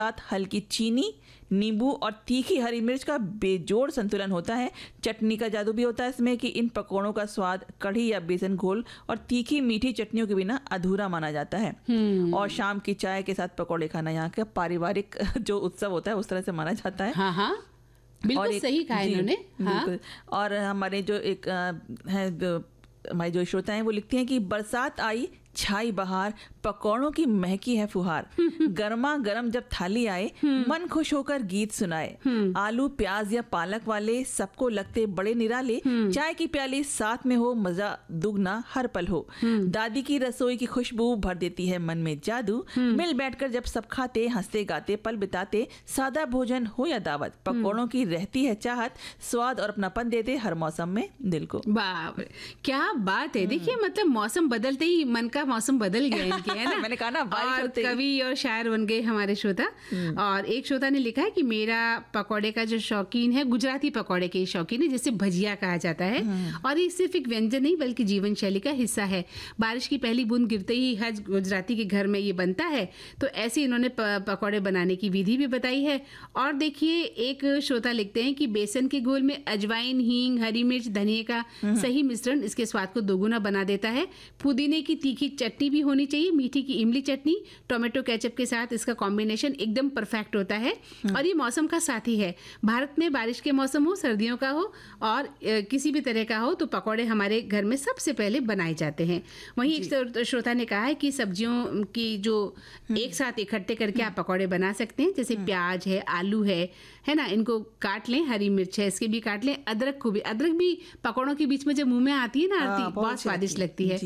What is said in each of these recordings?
साथ हल्की चीनी, नींबू और तीखी हरी मिर्च का बेजोड़ संतुलन होता है। चटनी का जादू भी होता है इसमें कि इन पकौड़ों का स्वाद कढ़ी या बेसन घोल और तीखी मीठी चटनियों के बिना अधूरा माना जाता है। और शाम की चाय के साथ पकौड़े खाना यहाँ का पारिवारिक जो उत्सव होता है उस तरह से माना जाता है। हाँ हाँ, बिल्कुल सही कहा इन्होंने। बिल्कुल। और हमारे जो एक है हमारे जो श्रोता हैं वो लिखते हैं कि बरसात आई, छाई बहार, पकौड़ों की महकी है फुहार, गर्मा गर्म जब थाली आए, मन खुश होकर गीत सुनाए, आलू प्याज या पालक वाले सबको लगते बड़े निराले, चाय की प्याली साथ में हो, मजा दुगना हर पल हो, दादी की रसोई की खुशबू भर देती है मन में जादू, मिल बैठकर जब सब खाते हंसते गाते पल बिताते, सादा भोजन हो या दावत, पकौड़ों की रहती है चाहत, स्वाद और अपनापन देते हर मौसम में दिल को। वाह, क्या बात है। देखिए मतलब मौसम बदलते ही मन का मौसम बदल गया इनके, है ना। मैंने कहा ना, बारिश होते ही कवि और शायर बन गए हमारे श्रोता। और एक श्रोता ने लिखा है कि मेरा पकौड़े का जो शौकीन है, गुजराती पकौड़े के शौकीन है, जिसे भजिया कहा जाता है। और ये सिर्फ एक व्यंजन नहीं बल्कि जीवन शैली का हिस्सा है। बारिश की पहली बूंद गिरते ही हर गुजराती के घर में ये बनता है। तो ऐसे इन्होंने पकौड़े बनाने की विधि भी बताई है। और देखिए एक श्रोता लिखते हैं कि बेसन के घोल में अजवाइन, हींग, हरी मिर्च, धनिया का सही मिश्रण इसके स्वाद को दोगुना बना देता है। पुदीने की तीखी चटनी भी होनी चाहिए, मीठी की इमली चटनी, टोमेटो केचप के साथ इसका कॉम्बिनेशन एकदम परफेक्ट होता है। और ये मौसम का साथी है। भारत में बारिश के मौसम हो, सर्दियों का हो और किसी भी तरह का हो, तो पकौड़े हमारे घर में सबसे पहले बनाए जाते हैं। वहीं एक श्रोता ने कहा है कि सब्जियों की जो एक साथ इकट्ठे करके आप पकौड़े बना सकते हैं, जैसे प्याज है, आलू है ना, इनको काट लें, हरी मिर्च है इसके भी काट लें, अदरक भी पकौड़ों के बीच में जब मुंह में आती है ना आरती, बहुत स्वादिष्ट लगती है।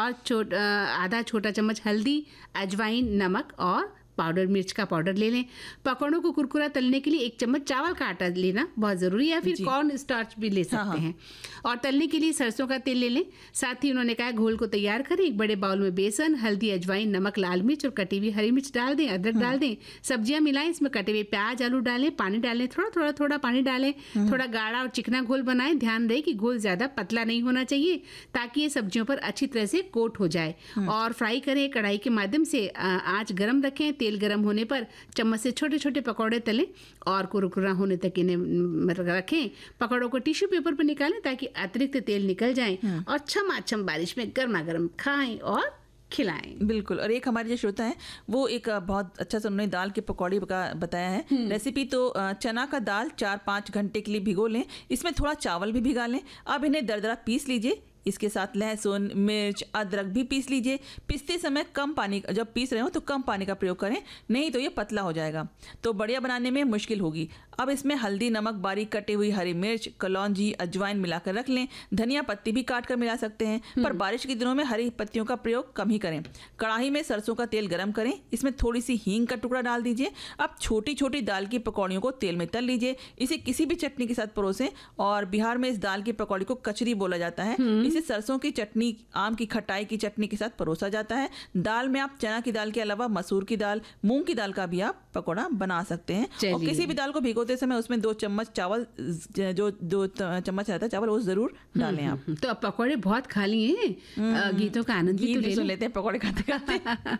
और आधा छोटा चम्मच हल्दी, अजवाइन, नमक और पाउडर मिर्च का पाउडर ले लें। पकौड़ों को कुरकुरा तलने के लिए एक चम्मच चावल का आटा लेना बहुत ज़रूरी है, या फिर कॉर्न स्टार्च भी ले सकते हैं। और तलने के लिए सरसों का तेल ले लें। साथ ही उन्होंने कहा घोल को तैयार करें। एक बड़े बाउल में बेसन, हल्दी, अजवाइन, नमक, लाल मिर्च और कटी हुई हरी मिर्च डाल दें, अदरक डाल दें, सब्जियां मिलाएं, इसमें कटे हुए प्याज, आलू डालें, पानी डालें, थोड़ा पानी डालें, थोड़ा गाढ़ा और चिकना घोल बनाएं। ध्यान रहे कि घोल ज़्यादा पतला नहीं होना चाहिए ताकि ये सब्जियों पर अच्छी तरह से कोट हो जाए। और फ्राई करें कढ़ाई के माध्यम से, आँच गर्म रखें, तेल गर्म होने पर चम्मच से छोटे छोटे पकौड़े तलें और कुरकुरा होने तक इन्हें रखें। पकौड़ों को टिश्यू पेपर पर निकालें ताकि अतिरिक्त तेल निकल जाए और छमाछम बारिश में गर्मा गर्म खाएं और खिलाएं। बिल्कुल। और एक हमारे जो श्रोता है वो एक बहुत अच्छा सा उन्होंने दाल के पकौड़ी का बताया है रेसिपी। तो चना का दाल 4-5 घंटे के लिए भिगो लें, इसमें थोड़ा चावल भी भिगा लें। अब इन्हें दरदरा पीस लीजिए, इसके साथ लहसुन, मिर्च, अदरक भी पीस लीजिए। पीसते समय कम पानी, जब पीस रहे हो तो कम पानी का प्रयोग करें, नहीं तो ये पतला हो जाएगा, तो बढ़िया बनाने में मुश्किल होगी। अब इसमें हल्दी, नमक, बारीक कटी हुई हरी मिर्च, कलौंजी, अजवाइन मिलाकर रख लें। धनिया पत्ती भी काट कर मिला सकते हैं, पर बारिश के दिनों में हरी पत्तियों का प्रयोग कम ही करें। कढ़ाई में सरसों का तेल गरम करें, इसमें थोड़ी सी हींग का टुकड़ा डाल दीजिए। अब छोटी छोटी दाल की पकौड़ियों को तेल में तल लीजिए, इसे किसी भी चटनी के साथ परोसें। और बिहार में इस दाल की पकौड़ी को कचरी बोला जाता है। इसे सरसों की चटनी, आम की खटाई की चटनी के साथ परोसा जाता है। दाल में आप चना की दाल के अलावा मसूर की दाल, मूंग की दाल का भी आप पकौड़ा बना सकते हैं। और किसी भी दाल को भिगोते समय उसमें 2 चम्मच चावल, जो 2 चम्मच रहता है चावल, वो जरूर डालें आप। तो अब पकौड़े बहुत खा लिए हैं, गीतों का आनंद भी तो ले लेते हैं पकौड़े खाते खाते।